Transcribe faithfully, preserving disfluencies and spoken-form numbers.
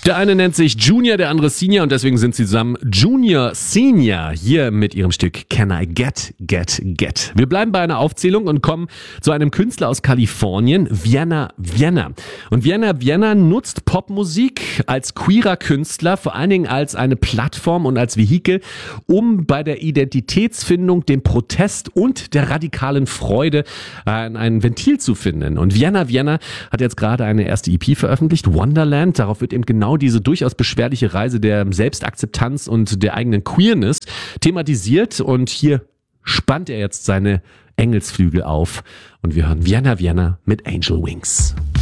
Der eine nennt sich Junior, der andere Senior und deswegen sind sie zusammen Junior Senior hier mit ihrem Stück Can I Get, Get, Get. Wir bleiben bei einer Aufzählung und kommen zu einem Künstler aus Kalifornien, Vienna Vienna. Und Vienna Vienna nutzt Popmusik als queerer Künstler, vor allen Dingen als eine Plattform und als Vehikel, um bei der Identitätsfindung, dem Protest und der radikalen Freude ein, ein Ventil zu finden. Und Vienna Vienna hat jetzt gerade eine erste E P veröffentlicht, Wonderland. Darauf wird eben genau diese durchaus beschwerliche Reise der Selbstakzeptanz und der eigenen Queerness thematisiert. Und hier spannt er jetzt seine Engelsflügel auf und wir hören Vienna Vienna mit Angel Wings.